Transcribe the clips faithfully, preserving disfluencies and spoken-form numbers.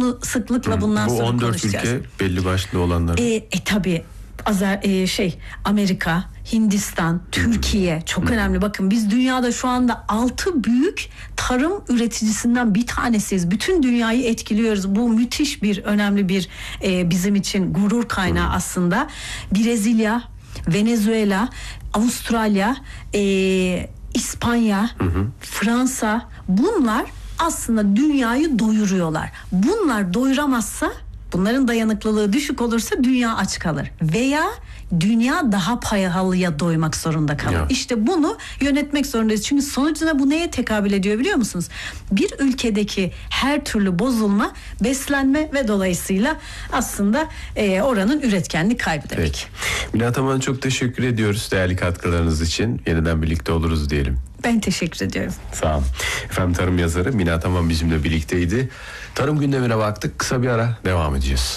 bunu sıklıkla bundan Bu sonra on dört konuşacağız. ülke belli başlı olanlar. E, e tabii. Azer, e, şey Amerika, Hindistan, Türkiye çok önemli. Bakın biz dünyada şu anda altı büyük tarım üreticisinden bir tanesiyiz. Bütün dünyayı etkiliyoruz. Bu müthiş bir önemli bir e, bizim için gurur kaynağı aslında. Brezilya, Venezuela, Avustralya, e, İspanya, hı hı. Fransa, bunlar aslında dünyayı doyuruyorlar. Bunlar doyuramazsa, bunların dayanıklılığı düşük olursa dünya aç kalır veya dünya daha pahalıya doymak zorunda kalır. Ya. İşte bunu yönetmek zorundayız. Çünkü sonucunda bu neye tekabül ediyor biliyor musunuz? Bir ülkedeki her türlü bozulma beslenme ve dolayısıyla aslında e, oranın üretkenlik kaybı demek. Peki. Mine Ataman, çok teşekkür ediyoruz değerli katkılarınız için. Yeniden birlikte oluruz diyelim. Ben teşekkür ediyorum. Sağ olun. Efendim, tarım yazarı Mine Ataman bizimle birlikteydi. Tarım gündemine baktık. Kısa bir ara devam edeceğiz.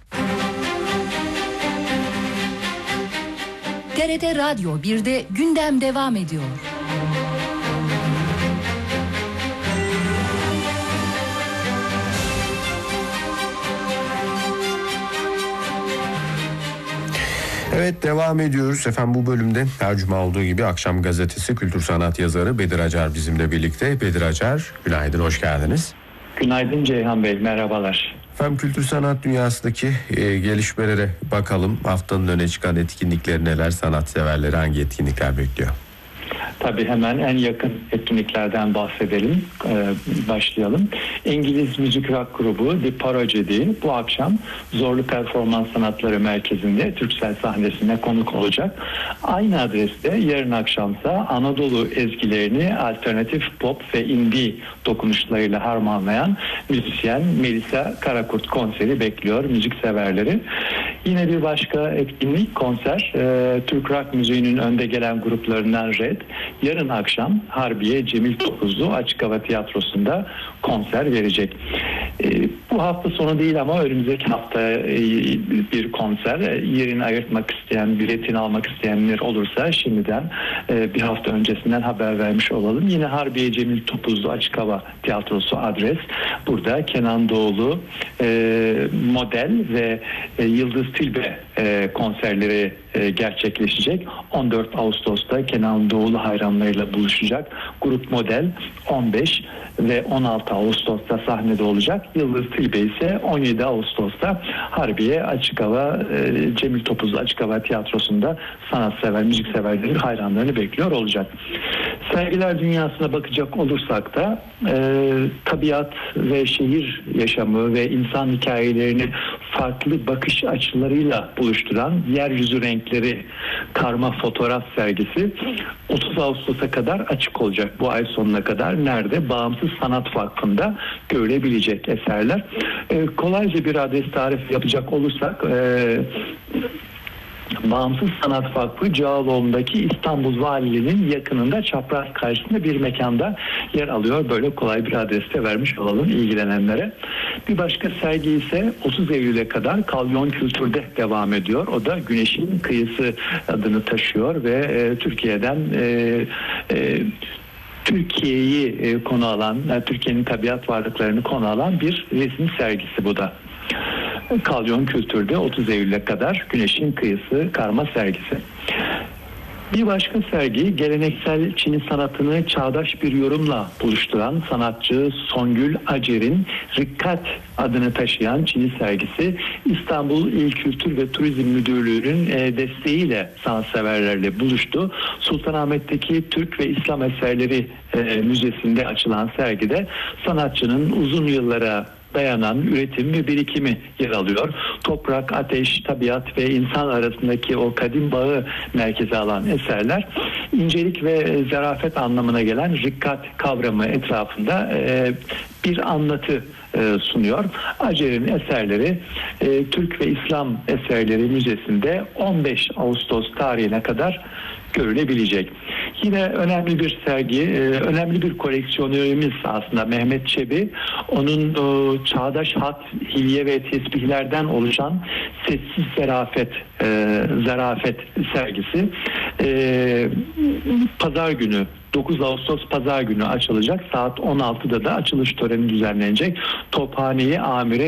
T R T Radyo birde gündem devam ediyor. Evet, devam ediyoruz. Efendim, bu bölümde her cuma olduğu gibi Akşam Gazetesi kültür sanat yazarı Bedir Acar bizimle birlikte. Bedir Acar, günaydın, hoş geldiniz. Günaydın Ceyhan Bey, merhabalar. Efendim, kültür sanat dünyasındaki e, gelişmelere bakalım. Haftanın öne çıkan etkinlikleri neler, sanatseverleri hangi etkinlikler bekliyor? Tabii hemen en yakın etkinliklerden bahsedelim, ee, başlayalım. İngiliz müzik rock grubu The Prodigy bu akşam Zorlu Performans Sanatları Merkezi'nde Türksel sahnesine konuk olacak. Aynı adreste yarın akşamsa Anadolu ezgilerini alternatif pop ve indie dokunuşlarıyla harmanlayan müzisyen Melisa Karakurt konseri bekliyor müzikseverleri. Yine bir başka etkinlik, konser. Ee, Türk rock müziğinin önde gelen gruplarından Red yarın akşam Harbiye Cemil Topuzlu Açık Hava Tiyatrosu'nda konser verecek. E, bu hafta sonu değil ama önümüzdeki hafta e, bir konser. E, yerini ayırtmak isteyen, biletini almak isteyenler olursa şimdiden e, bir hafta öncesinden haber vermiş olalım. Yine Harbiye Cemil Topuzlu Açık Hava Tiyatrosu adres. Burada Kenan Doğulu, e, Model ve e, Yıldız Tilbe e, konserleri e, gerçekleşecek. on dört Ağustos'ta Kenan Doğulu hayranlarıyla buluşacak. Grup Model on beş ve on altı Ağustos'ta sahnede olacak. Yıldız Tilbe ise on yedi Ağustos'ta Harbiye Açık Hava e, Cemil Topuzlu Açık Hava Tiyatrosu'nda sanatsever, müzikseverlerin hayranlarını bekliyor olacak. Sergiler dünyasına bakacak olursak da e, tabiat ve şehir yaşamı ve insan hikayelerini farklı bakış açılarıyla buluşturan Yeryüzü Renkleri karma fotoğraf sergisi otuz Ağustos'a kadar açık olacak. Bu ay sonuna kadar nerede? Bağımsız Sanat Vakfı'nda görülebilecek eserler. E, kolayca bir adres tarifi yapacak olursak e, Bağımsız Sanat Vakfı Cağaloğlu'ndaki İstanbul Valiliği'nin yakınında çapraz karşısında bir mekanda yer alıyor. Böyle kolay bir adreste vermiş olalım ilgilenenlere. Bir başka sergi ise otuz Eylül'e kadar Kalyon Kültür'de devam ediyor. O da Güneşin Kıyısı adını taşıyor ve e, Türkiye'den e, e, Türkiye'yi e, konu alan, e, Türkiye'nin tabiat varlıklarını konu alan bir resim sergisi bu da. Kalyon Kültür'de otuz Eylül'e kadar Güneşin Kıyısı karma sergisi. Bir başka sergi geleneksel Çin sanatını çağdaş bir yorumla buluşturan sanatçı Songül Acer'in Rikkat adını taşıyan Çin sergisi İstanbul İl Kültür ve Turizm Müdürlüğü'nün desteğiyle sanatseverlerle buluştu. Sultanahmet'teki Türk ve İslam Eserleri Müzesi'nde açılan sergide sanatçının uzun yıllara dayanan üretim ve birikimi yer alıyor. Toprak, ateş, tabiat ve insan arasındaki o kadim bağı merkeze alan eserler incelik ve zarafet anlamına gelen rikkat kavramı etrafında e, bir anlatı e, sunuyor. Acer'in eserleri e, Türk ve İslam Eserleri Müzesi'nde on beş Ağustos tarihine kadar görülebilecek. Yine önemli bir sergi, önemli bir koleksiyonörümüz aslında Mehmet Çebi. Onun o, çağdaş hat, hilye ve tesbihlerden oluşan Sessiz Zarafet, e, Zarafet sergisi e, Pazar günü dokuz Ağustos Pazar günü açılacak. Saat on altıda da açılış töreni düzenlenecek. Tophane'yi amire